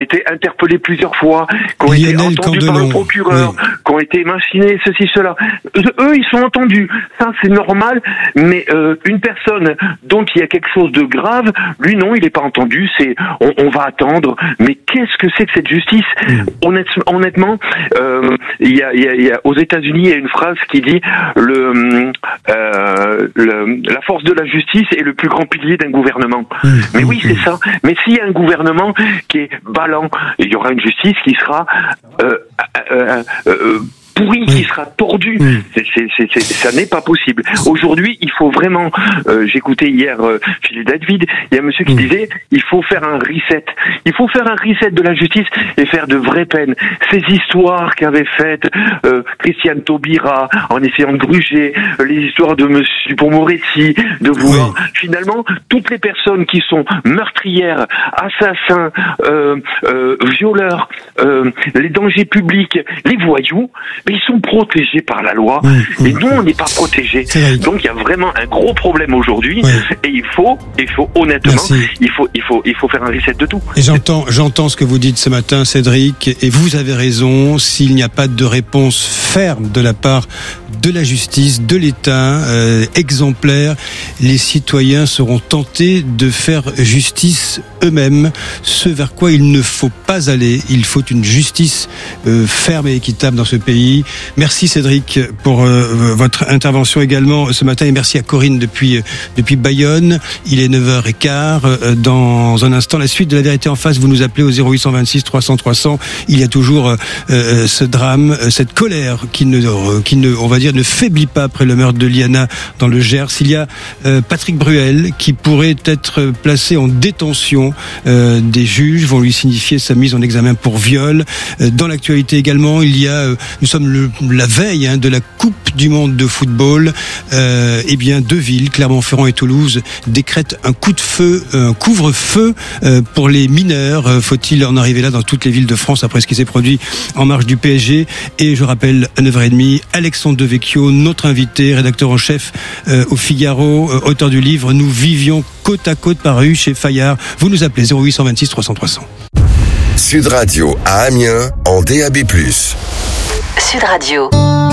été interpellés plusieurs fois, qui ont été entendus par le procureur, qui ont été émacinés, ceci, cela. Eux, ils sont entendus. Ça, c'est normal, mais une personne dont il y a quelque chose de grave, lui, non, il n'est pas entendu. On va attendre. Mais qu'est-ce que c'est que cette justice? Honnêtement, il y a aux États-Unis, il y a une phrase qui dit la force de la justice est le plus grand pilier d'un gouvernement. Mais oui, c'est ça. Mais s'il y a un gouvernement qui est ballant, il y aura une justice qui sera pourri, qui sera tordu. Ça n'est pas possible. Aujourd'hui, il faut vraiment, j'écoutais hier Philippe David, il y a un monsieur qui disait, il faut faire un reset. Il faut faire un reset de la justice et faire de vraies peines. Ces histoires qu'avait faites Christiane Taubira en essayant de gruger, les histoires de monsieur Dupond-Moretti, de vouloir, finalement, toutes les personnes qui sont meurtrières, assassins, violeurs, les dangers publics, les voyous, mais ils sont protégés par la loi, et nous on n'est pas protégés. Donc il y a vraiment un gros problème aujourd'hui, et il faut honnêtement, il faut faire un reset de tout. Et j'entends ce que vous dites ce matin, Cédric, et vous avez raison. S'il n'y a pas de réponse ferme de la part de la justice, de l'État, exemplaire, les citoyens seront tentés de faire justice eux-mêmes, ce vers quoi il ne faut pas aller. Il faut une justice ferme et équitable dans ce pays. Merci Cédric pour votre intervention également ce matin, et merci à Corinne depuis Bayonne. Il est 9h15. Dans un instant, la suite de La Vérité en face, vous nous appelez au 0826 300 300. Il y a toujours ce drame, cette colère qui ne, on va dire, ne faiblit pas après le meurtre de Liana dans le Gers. Il y a Patrick Bruel qui pourrait être placé en détention. Des juges vont lui signifier sa mise en examen pour viol. Dans l'actualité également, il y a, nous sommes la veille de la Coupe du Monde de football. Eh bien, deux villes, Clermont-Ferrand et Toulouse, décrètent un couvre-feu pour les mineurs. Faut-il en arriver là dans toutes les villes de France après ce qui s'est produit en marge du PSG? Et je rappelle, à 9h30, Alexandre Devecchio, notre invité, rédacteur en chef au Figaro, auteur du livre « Nous vivions côte à côte » paru chez Fayard. Vous nous appelez 0826 300 300. Sud Radio à Amiens en DAB+. Sud Radio.